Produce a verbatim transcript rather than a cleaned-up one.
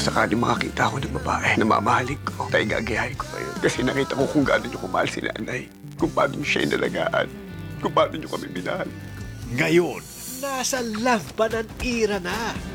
sakaling makakita ako ng babae na mamahalin ko, tayo gagayahin ko kayo. Kasi nakita ko kung gaano niyo kumahal si nanay, kung paano niyo siya inalagaan, kung paano niyo kami minahal. Ngayon, nasa love ba ng ira na